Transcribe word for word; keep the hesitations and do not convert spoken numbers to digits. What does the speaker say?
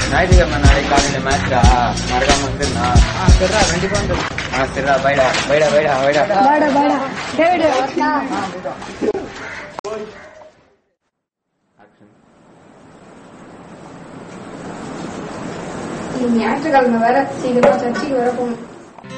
ஞாயிற்றுக்கிழமை நாளைக்கு காலையில மேட்ச்டா, மறக்காம வந்துருந்தா. ஆ சரிடா, கண்டிப்பா வந்து. ஆ சரிடா, பைடா பைடா பைடா பைடா பாடா பாடா டேவிட் ஞாயிற்றுக்கிழமை வேற சீக்கிரமா சர்ச்சைக்கு வர போகணும்.